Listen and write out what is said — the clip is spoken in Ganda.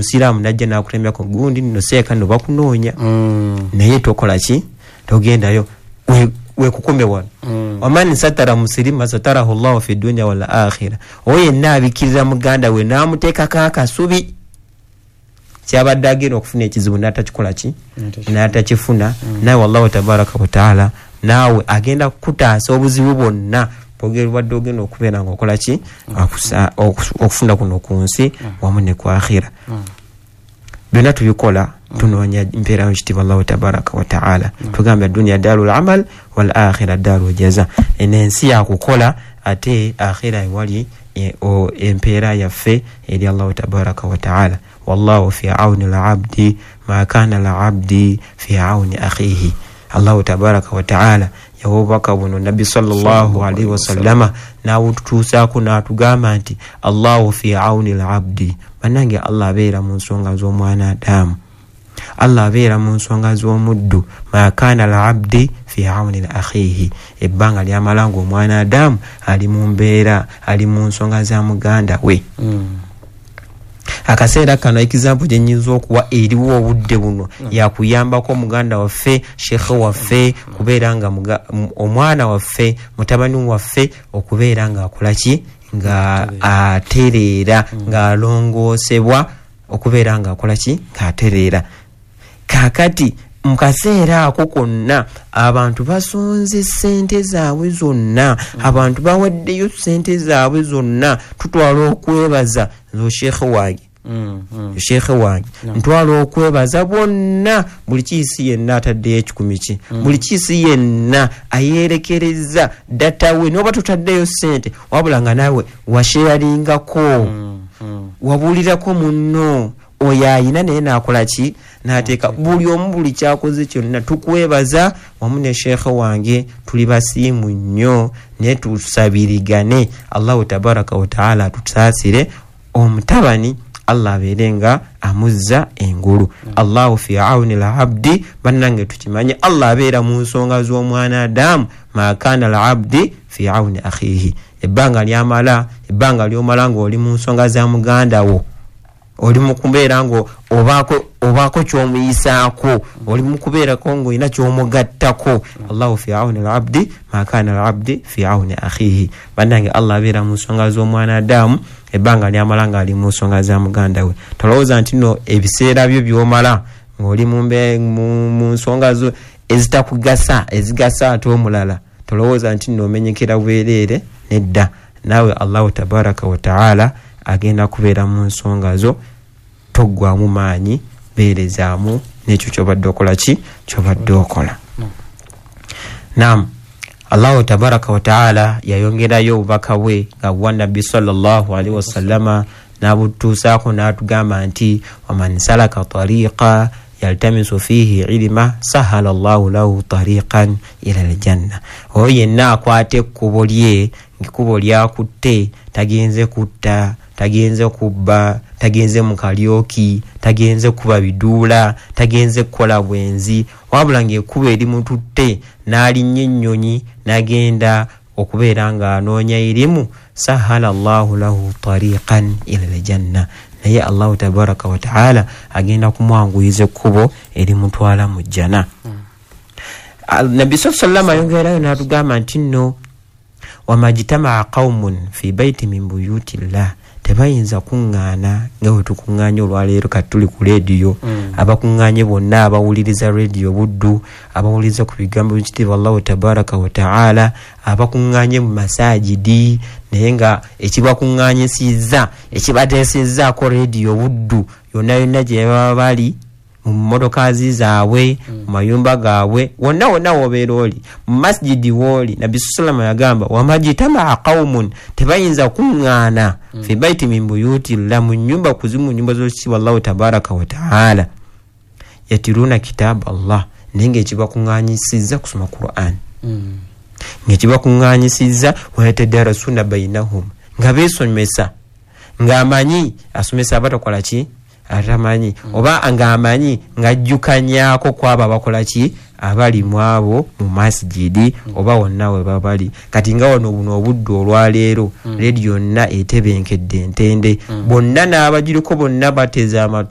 musiraamu najja nakutembyako gundi nno seeka no bakunoonya naye tokola ki togendayo wekukume wano waman satara muslima satarahu Allahu fi dunya wal akhirah oye nabikirira muganda we namuteekako akasubi kyabadde agenda okufuna ekizibu n'atakikola ki n'atakifuna naye wallahu tabaraka wa taala naawe agenda kutaasa obuzibu bwonna bw'obadde ogenda okubeera ng'okola ki okufuna kuno ku nsi wamu ne ku akhira byonna tubikola tunoonya mpeera nkitiibwa Allahu tabaraka wa taala tugamba dunya darul amal wal akhira darul jaza ensi yakukola ate akhira ewali empeera yaffe eri Allahu tabaraka wa taala wallahu fi auni al-abdi ma kana al-abdi fi auni akhihi Allahu tabaraka wa taala yawubaka buno nabi sallallahu alaihi wasallama nawututusaako n'atugamba nti Allahu fi auni al-abdi banange Allah abeera mu nsonga z'omwana Adamu Allah abeera mu nsonga z'omuddu ma kana al-abdi fi auni akhihi ebbanga lyamalanga omwana Adamu ali mu mbeera ali mu nsonga za muganda we akaseera kano example gyenyinza okuwa eriwo obudde buno yakuyambako muganda waffe shekhe waffe kubeera nga omwana waffe mutabani waffe okubeera nga akolaki nga atereera nga alongoosebwa okubeera nga akolaki ng'atereera kakati mukaseera ako konna abantu basonze sente zaabwe zonna abantu bawaddeyo sente zaabwe zonna tutwala okwebaza nzo shekhe wange shekhe wange ntwala okwebaza bonna buli kiisi yenna ataddeyo ekikumi ki buli kiisi yenna ayerekereza datawe noba tutaddeyo sente wabula nga nawe washeyaringako wabuulirako munno oyo ayina naye nakola ki n'ateeka buli omu buli kyakoze kyonna tukwebaza wamu ne shekhe wange tuli basiimu nnyo naye tusabirigane Allahu tabaraka wa taala tusaasire omutabani Allah abeere nga amuzza engulu Allahu fi auni al-abdi bannange tukimanye Allah abeera mu nsonga z'omwana Adamu ma kana al-abdi fi auni akhihi ebbanga lyomala ng'oli mu nsonga za muganda wo oli mu kubeera ngo obaako kyomuyisaako oli mu kubeerako ng'olina kyomugattako Allahu fi auni al-abdi ma kana al-abdi fi auni akhihi bannange Allah abeera mu nsonga z'omwana Adamu ebbanga lyamala ng'ali mu nsonga za muganda we tolowooza nti no ebiseera byo by'omala ng'oli mu nsonga zo ezitakugasa ezigasa ate omulala tolowooza nti no omenyekera bwereere nedda naawe Allahu tabaraka wa taala agenda kubeera mu nsonga zo toggwamu maanyi beerezaamu n'ekyo kyobadde okola ki kyobadde okola naam Allahu tabaraka wa taala yayongerayo obubaka bwe nga bwa nabbi sallallahu alaihi wasallama n'abutuusaako n'atugamba nti waman salaka tariqa yaltamisu fihi ilma sahala Allahu lahu tariqan ila aljanna oyo yenna akwata ekkubo lye ekkubo lyakutte tagenze kutta tagenze kubba tagenze mu kalyoki tagenze kuba biduula tagenze kukola bwenzi wabula ng'ekkubo eri mututte n'alinnya ennyonyi n'agenda okubeera nga anoonya irimu sahala Allahu lahu tariqan ila aljanna naye Allahu tabaraka wa taala agenda kumwanguyiza ekkubo erimutwala mu jjana nabbi sallallahu ayongerayo n'atugamba nti nno wamajitamaa qaumun fi baiti min buyutillah tebayinza kuŋŋaana nga bwe tukuŋŋaanye olwaleero kati tuli ku leediyo abakuŋŋaanye bonna abawuliriza leediyo buddu abawuliriza ku bigambo by'ekitiibwa Allahu tabaraka wa taala abakuŋŋaanye mu masaajidi naye nga ekibakuŋŋaanyisizza ekibateesezzaako leediyo buddu yonna yonna gye baba bali mu motokazi zaabwe mu mayumba gaabwe wonna wobeera oli mu masjidi wooli nabbi sallallahu yagamba wamajitamaa qaumun tebayinza kuŋŋaana fi baiti min buyutillah mu nnyumba kuzimu nnyumba z'ekitiibwa Allahu tabaraka wa taala yatiruna kitaaba Allah naye ng'ekibakuŋŋaanyisizza kusoma Qur'an ng'ekibakuŋŋaanyisizza wayatadarasuna bainahum nga beesomesa ng'amanyi asomesa abatakola ki atamanyi oba ng'amanyi ng'ajjukanyaako kwabo abakola ki abali mu abo mu masjidi oba wonna we babali kati nga wano buno obudde olwaleero leediyo yonna etebenkedde entende bonna n'abagiriko bonna bateze amatu